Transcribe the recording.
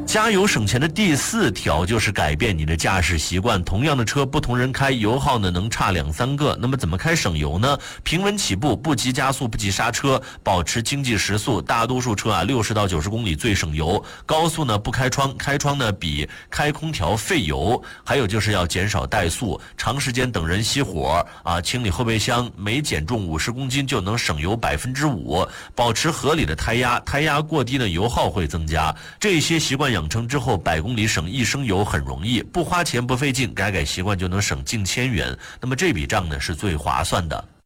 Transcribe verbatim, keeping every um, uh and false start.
加油省钱的第四条就是改变你的驾驶习惯。同样的车，不同人开，油耗呢能差两三个。那么怎么开省油呢？平稳起步，不急加速，不急刹车，保持经济时速。大多数车啊，六十到九十公里最省油。高速呢不开窗，开窗呢比开空调费油。还有就是要减少怠速，长时间等人熄火啊，清理后备箱，每减重五十公斤就能省油百分之五。保持合理的胎压，胎压过低呢，油耗会增加。这些习惯养成之后，百公里省一升油很容易，不花钱不费劲，改改习惯就能省近千元。那么这笔账呢是最划算的。